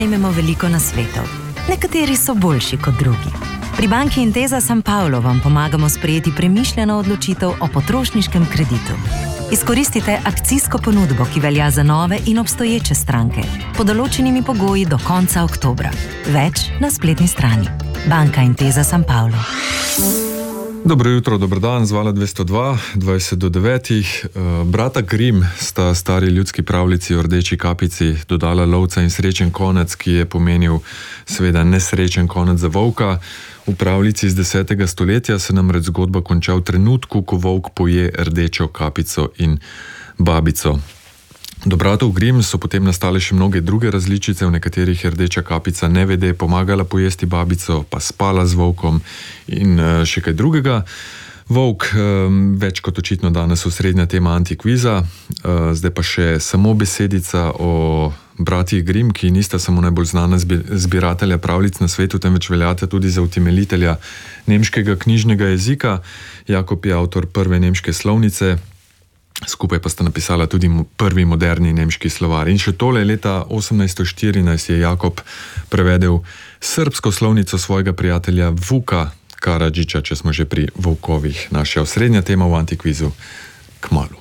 Imamo veliko nasvetov. Nekateri so boljši kot drugi. Pri banki Intesa San Paolo vam pomagamo sprejeti premišljeno odločitev o potrošniškem kreditu. Izkoristite akcijsko ponudbo, ki velja za nove in obstoječe stranke, pod določenimi pogoji do konca oktobra. Več na spletni strani. Banka Intesa San Paolo. Dobro jutro, dober dan, zvala 202, 20 do 9. Brata Grimm sta stari ljudski pravljici o rdeči kapici dodala lovca in srečen konec, ki je pomenil seveda nesrečen konec za volka. V pravljici iz 10. stoletja se namreč zgodba konča v trenutku, ko volk poje rdečo kapico in babico. Do bratov Grimm so potem nastale še mnoge druge različice, v nekaterih je rdeča kapica nevede pomagala pojesti babico, pa spala z volkom in še kaj drugega. Volk, več kot očitno danes osrednja tema antikviza, zdaj pa še samo besedica o bratih Grimm, ki nista samo najbolj znana zbiratelja pravljic na svetu, temveč veljata tudi za utemeljitelja nemškega knjižnega jezika. Jakob je avtor prve nemške slovnice, skupaj pa sta napisala tudi prvi moderni nemški slovar. In še tole, leta 1814 je Jakob prevedel srbsko slovnico svojega prijatelja Vuka Karadžiča, če smo že pri volkovih. Naša osrednja tema v antikvizu kmalu.